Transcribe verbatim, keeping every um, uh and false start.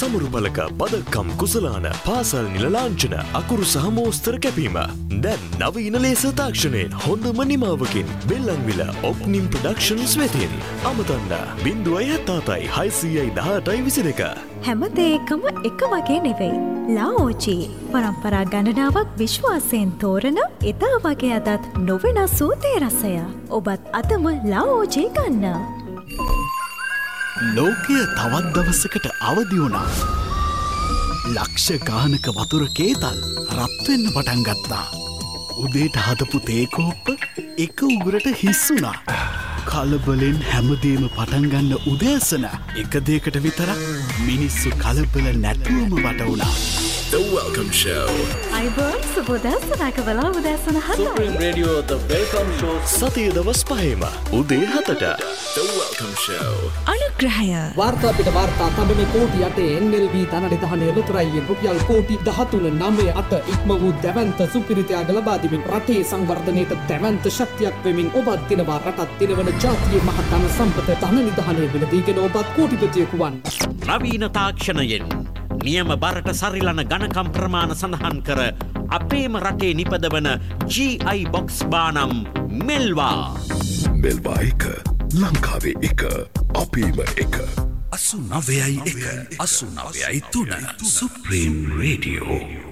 සමරු පලක පදක්කම් කුසලාන පාසල් නිල ලාංඡන අකුරු සහ මෝස්තර කැපීම. දැන් නවීන ලේස තාක්ෂණයෙන් හොඳම නිමාවකින් බෙල්ලන්විල ඔප්නිම් ප්‍රොඩක්ෂන්ස් වෙතින්. අමතන්න බිංදුවයි හත්තාතයි හයිසීයයි දහඅටයි විසිදෙක. හැම දෙයකම එක වගේ නෙවෙයි. ලාओජී පරම්පරා ගණනාවක් විශ්වාසයෙන් තෝරන එදා වගේ අදත් නොවෙනස් වූ තේ රසය. ඔබත් අදම ලාओජී ගන්න. ලෝකය තවත් දවසකට අවදි වුණා. ලක්ෂ ගානක වතුර කේතල් රත් වෙන්න පටන් ගත්තා. උදේට හදපු තේ කෝප්ප එක උගුරට හිස් වුණා. කලබලෙන් හැමදේම පටන් ගන්න උදෑසන එක දෙයකට විතරක් මිනිස්සු කලබල නැතුවම වට වුණා. The Welcome Show. අයිබෝන් සුබෝදෑසනක වෙලා උදෑසන හතයි. Supreme Radio The Welcome Show. සතිය දවස් පහේම උදේ හතට. The Welcome Show. අනුග්‍රහය. වාර්තා පිට වාර්තා තබන කෝටි අටේ එන් එල් වී ධන නිධානය ලොතරැයියෙන් රුපියල් කෝටි දහතුන නවය අට ඉක්ම වූ දැවැන්ත සුපිරිතයාග ලබා දෙමින් රටේ සංවර්ධනයට දැවැන්ත ශක්තියක් වෙමින් ඔබත් දිනවා රටත් දිනවන ජාතියේ මහතම සම්පත ධන නිධානය වෙනදීගෙන ඔබත් කෝටිපතියෙකු වන්. නවීන තාක්ෂණයෙන් නියම බරට සරිලන ගණකම් ප්‍රමාණ සඳහන් කර අපේම රටේ නිපදවන ජී අයි බොක්ස් බානම් මෙල්වා. මෙල්වා එක ලංකාවේ එක අපේම එක. අසු නවයයි එක අසු නවයයි තුන සුප්‍රීම් රේඩියෝ.